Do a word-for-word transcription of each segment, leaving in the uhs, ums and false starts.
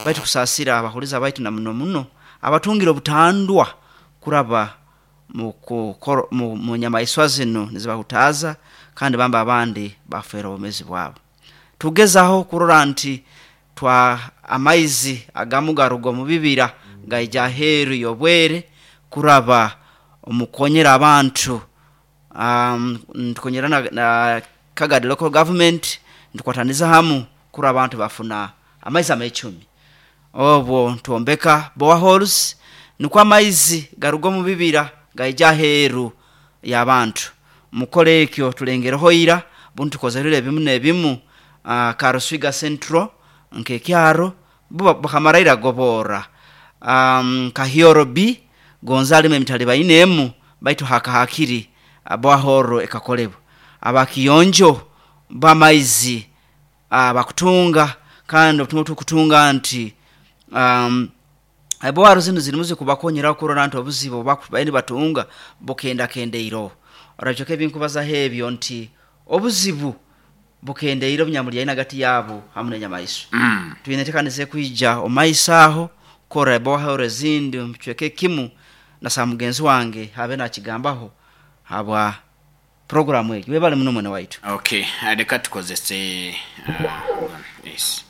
baitu kusasira abahuliza baitu na muno muno abatungira obutandwa kuraba mu mu nyama iswa zino nizibahutaza kandi bamba abandi bafera obumezi bwabo tugezaho kurora nti twa amaizi agamugarugo mu bibira gaija heru yobwere kuraba omukonyera abantu um tukonyera na, na Kagadi local government ndikwataniza hamu kura abantu bafuna amaizi amecumi obwo tuombeka boreholes nikwa amaizi garugo mu bibira gaija heru y'abantu mukole ekyo tulengereho ira buntu kozerere bimu nebimu uh, Karoswiga Central nke kyaro buba bakamaraira gobora um Kahioro B Gonzali memitali bayinemu baitu haka hakiri abahoro ekakolebo abakiyonjo bamaizi abakutunga kandi obutumo kutunga nti um abawaro zino zirimuze kubakonyera kurora nti obuzibo bakubayini batunga bukenda kendeiro orajoke binkubaza hebyo nti obuzibu bukendeiro bunyamuri yana gati yabo hamune nyamaiso mm. tuinetekanize kuija omaisaho kora abawaro zindi mchweke kimu na samugenzi wange habe na kigambaho habwa program we we bali muno mwana waitu okay adeka tukoze se uh, yes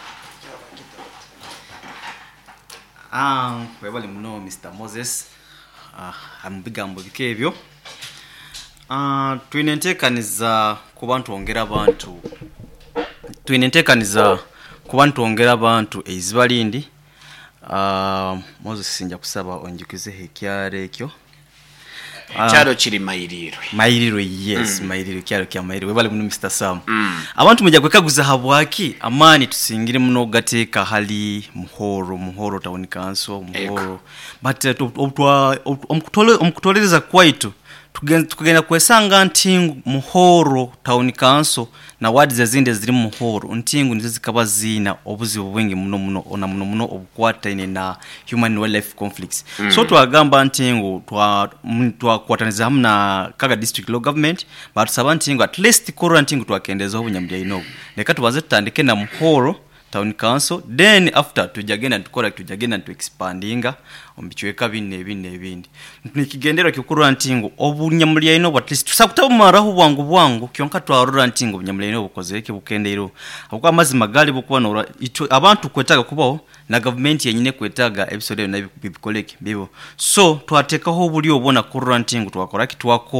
ah we bali muno Mister Moses ah ambigambo bikebyo ah twinentekaniza kubantu ongera abantu twinentekaniza kubantu ongera abantu eizibalindi ah Moses sinja kusaba onjikize hekyare ekyo Charo chiri mairiro. Mairiro yes, mm. mairiro kyaro kya mairiro. Webale muno Mister Sam. Mm. Abantu mujya kwekaguza habwaki amani tusingire muno gateka hali muhoro muhoro town council muhoro. But obutwa omukutole omukutoleza kwaitu tugenda kwesanga ntingu muhoro town council na wadi zazinde ziri muhoro ntingu nizo zikaba zina obuzibu bwingi muno muno ona muno muno obukwata ine na human wildlife conflicts. Mm. So twagamba ntingu twa twa kwataniza hamna Kaga district local government but sabantingu at least korora ntingu twakendeza obunyamya ino leka tubanze tutandike na muhoro town council then after tujagenda tukora tujagenda to expandinga ombichweka binne binne bindi nikigendera kyokurura ntingu obunyamulya ino at least tusakutabumaraho bwangu bwangu kyonka twarura ntingu obunyamulya ino bukozeke bukendeiro akwa amazima gali bukubana abantu kwetaga kubaho na government yenyine kwetaga episode na bikoleke bibo so twatekaho buli obona kurura ntingu twakora kitwako